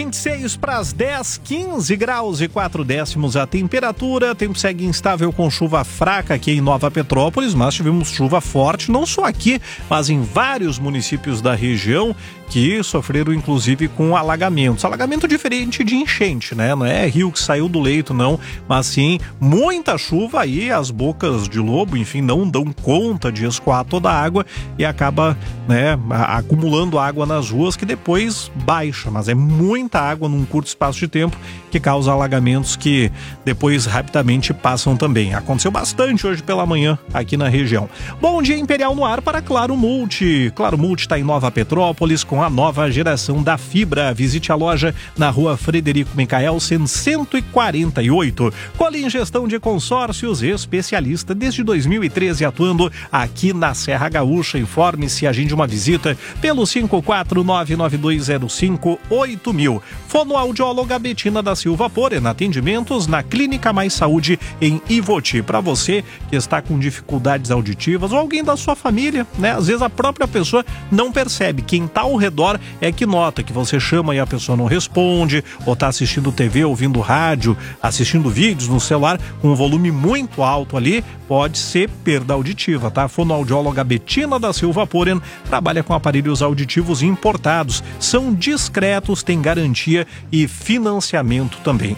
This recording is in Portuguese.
26 para as 10, 15 graus e 4 décimos a temperatura. Tempo segue instável com chuva fraca aqui em Nova Petrópolis, mas tivemos chuva forte, não só aqui, mas em vários municípios da região que sofreram inclusive com alagamentos. Alagamento diferente de enchente, né? Não é rio que saiu do leito, não, mas sim muita chuva aí, as bocas de lobo, enfim, não dão conta de escoar toda a água e acaba, né, acumulando água nas ruas que depois baixa, mas é muita água num curto espaço de tempo que causa alagamentos que depois rapidamente passam também. Aconteceu bastante hoje pela manhã aqui na região. Bom dia Imperial no ar para Claro Multi. Claro Multi está em Nova Petrópolis com a nova geração da fibra. Visite a loja na rua Frederico Micaelsen 148. Colin Gestão de Consórcios, especialista desde 2013 atuando aqui na Serra Gaúcha. Informe-se, agende uma visita pelo 54992058000. Fonoaudióloga Betina da Silva Poren, atendimentos na Clínica Mais Saúde em Ivoti. Para você que está com dificuldades auditivas ou alguém da sua família, né? Às vezes a própria pessoa não percebe, quem está ao redor é que nota que você chama e a pessoa não responde, ou está assistindo TV, ouvindo rádio, assistindo vídeos no celular com um volume muito alto ali, pode ser perda auditiva, tá? Fonoaudióloga Betina da Silva Poren trabalha com aparelhos auditivos importados, são discretos, tem garantia e financiamento também.